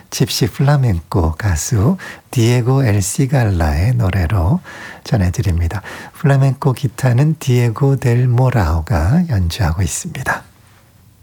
집시 플라멩코 가수 디에고 엘시갈라의 노래로 전해드립니다. 플라멩코 기타는 디에고 델 모라오가 연주하고 있습니다.